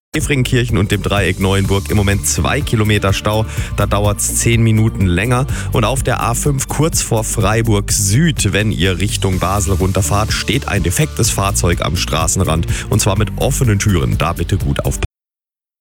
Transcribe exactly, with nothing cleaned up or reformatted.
Efringkirchen und dem Dreieck Neuenburg im Moment zwei Kilometer Stau. Da dauert es zehn Minuten länger. Und auf der A fünf kurz vor Freiburg Süd, wenn ihr Richtung Basel runterfahrt, steht ein defektes Fahrzeug am Straßenrand. Und zwar mit offenen Türen. Da bitte gut aufpassen.